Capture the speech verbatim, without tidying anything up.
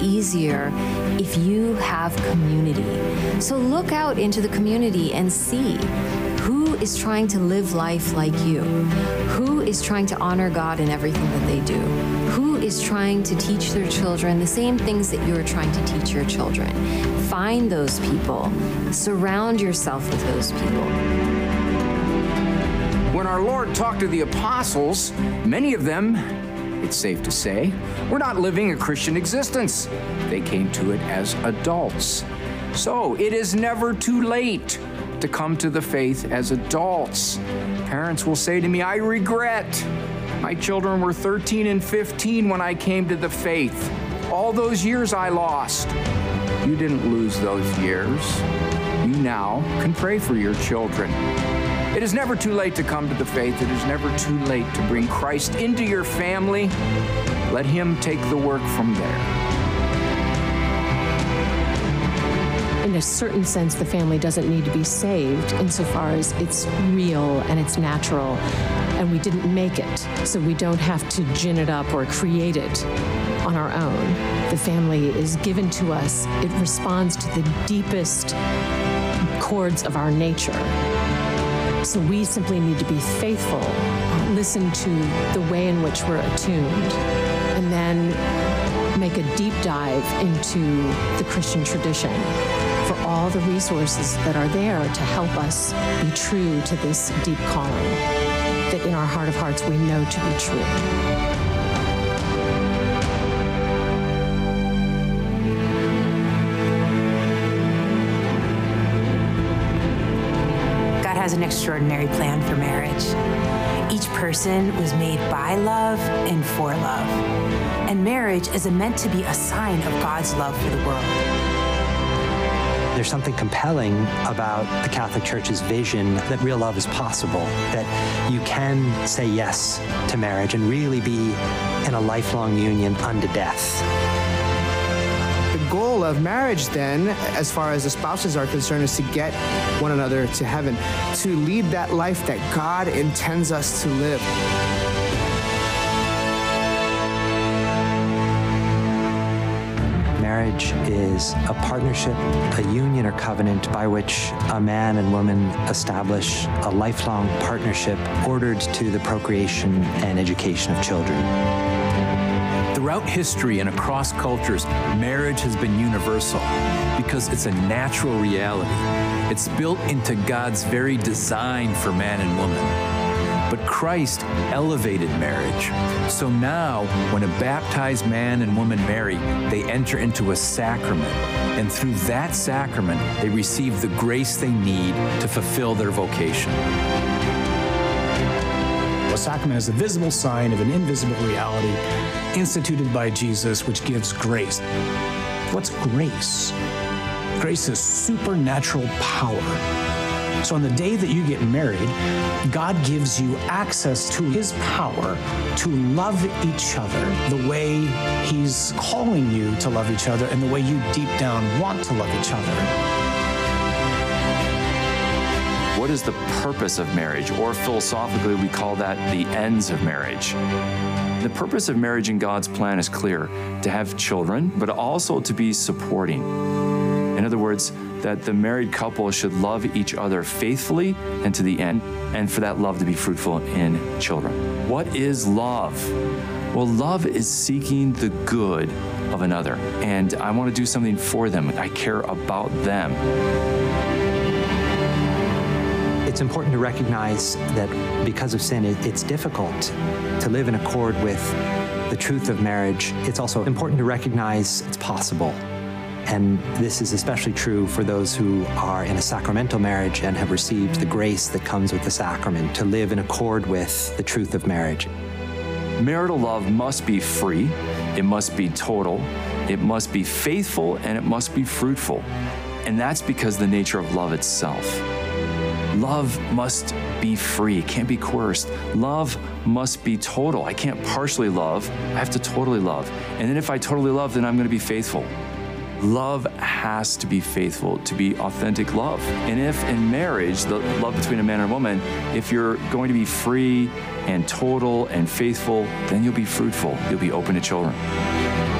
easier if you have community. So look out into the community and see who is trying to live life like you, who is trying to honor God in everything that they do, who is trying to teach their children the same things that you're trying to teach your children. Find those people. Surround yourself with those people. When our Lord talked to the apostles, many of them, it's safe to say, were not living a Christian existence. They came to it as adults. So it is never too late to come to the faith as adults. Parents will say to me, I regret. My children were thirteen and fifteen when I came to the faith. All those years I lost. You didn't lose those years. You now can pray for your children. It is never too late to come to the faith. It is never too late to bring Christ into your family. Let Him take the work from there. In a certain sense, the family doesn't need to be saved insofar as it's real and it's natural, and we didn't make it, so we don't have to gin it up or create it on our own. The family is given to us. It responds to the deepest chords of our nature. So we simply need to be faithful, listen to the way in which we're attuned, and then make a deep dive into the Christian tradition for all the resources that are there to help us be true to this deep calling that in our heart of hearts we know to be true. God has an extraordinary plan for marriage. Each person was made by love and for love. And marriage is meant to be a sign of God's love for the world. There's something compelling about the Catholic Church's vision that real love is possible, that you can say yes to marriage and really be in a lifelong union unto death. The goal of marriage then, as far as the spouses are concerned, is to get one another to heaven, to lead that life that God intends us to live. Marriage is a partnership, a union or covenant by which a man and woman establish a lifelong partnership ordered to the procreation and education of children. Throughout history and across cultures, marriage has been universal because it's a natural reality. It's built into God's very design for man and woman. But Christ elevated marriage. So now, when a baptized man and woman marry, they enter into a sacrament. And through that sacrament, they receive the grace they need to fulfill their vocation. A sacrament is a visible sign of an invisible reality instituted by Jesus, which gives grace. What's grace? Grace is supernatural power. So on the day that you get married, God gives you access to His power to love each other the way He's calling you to love each other and the way you deep down want to love each other. What is the purpose of marriage? Or philosophically, we call that the ends of marriage. The purpose of marriage in God's plan is clear: to have children, but also to be supporting. In other words, that the married couple should love each other faithfully and to the end, and for that love to be fruitful in children. What is love? Well, love is seeking the good of another, and I want to do something for them. I care about them. It's important to recognize that because of sin, it, it's difficult to live in accord with the truth of marriage. It's also important to recognize it's possible. And this is especially true for those who are in a sacramental marriage and have received the grace that comes with the sacrament to live in accord with the truth of marriage. Marital love must be free, it must be total, it must be faithful, and it must be fruitful. And that's because the nature of love itself. Love must be free, it can't be coerced. Love must be total. I can't partially love, I have to totally love. And then if I totally love, then I'm going to be faithful. Love has to be faithful to be authentic love. And if in marriage, the love between a man and a woman, if you're going to be free and total and faithful, then you'll be fruitful. You'll be open to children.